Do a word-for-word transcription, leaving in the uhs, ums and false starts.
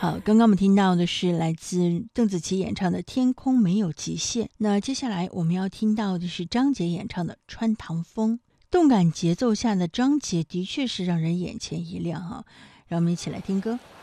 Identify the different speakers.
Speaker 1: 好，刚刚我们听到的是来自邓紫棋演唱的《天空没有极限》。那接下来我们要听到的是张杰演唱的《穿堂风》。动感节奏下的张杰的确是让人眼前一亮哈、啊，让我们一起来听歌。